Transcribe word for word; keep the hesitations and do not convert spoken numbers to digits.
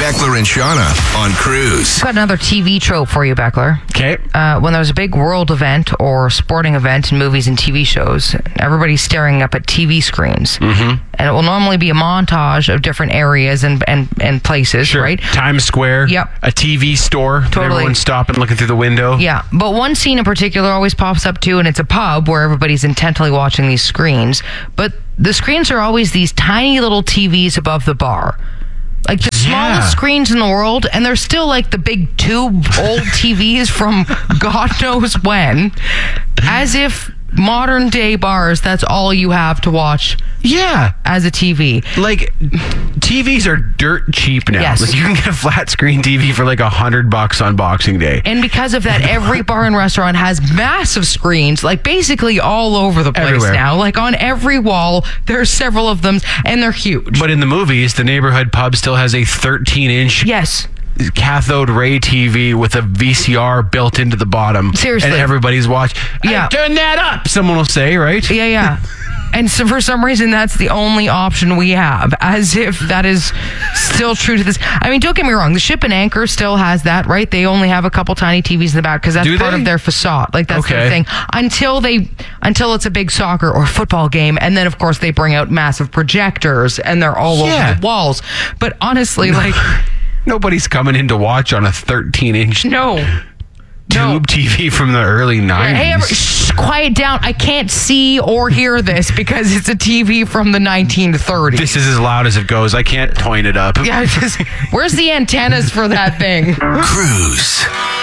Beckler and Shauna on Cruise. I've got another T V trope for you, Beckler. Okay. Uh, when there's a big world event or sporting event in movies and T V shows, everybody's staring up at T V screens. Mm-hmm. And it will normally be a montage of different areas and, and, and places, Sure. right? Times Square. Yep. A T V store. Totally. Everyone's stopping, looking through the window. Yeah, but one scene in particular always pops up too, and it's a pub where everybody's intently watching these screens. But the screens are always these tiny little T Vs above the bar. Like the Yeah. smallest screens in the world, and they're still like the big tube old T Vs from God knows when. As if modern day bars, that's all you have to watch Yeah. as a T V. Like, T Vs are dirt cheap now. Yes. Like, you can get a flat screen T V for like a hundred bucks on Boxing Day. And because of that, every bar and restaurant has massive screens, like basically all over the place Everywhere. now. Like on every wall, there's several of them, and they're huge. But in the movies, the neighborhood pub still has a thirteen inch Yes. cathode ray T V with a V C R built into the bottom. Seriously. And everybody's watching. Yeah. Hey, turn that up, someone will say, right? Yeah, yeah. And so for some reason, that's the only option we have, as if that is still true to this. I mean, don't get me wrong. The Ship and Anchor still has that, right? They only have a couple tiny T Vs in the back because that's Do part they? of their facade. Like, that's their Okay. thing. Until they, until it's a big soccer or football game. And then, of course, they bring out massive projectors and they're all Yeah. over the walls. But honestly, like, Nobody's coming in to watch on a thirteen inch no. No. tube T V from the early nineties. Hey, every, shh, quiet down. I can't see or hear this because it's a T V from the nineteen thirties. This is as loud as it goes. I can't point it up. Yeah, just, where's the antennas for that thing? Cruise.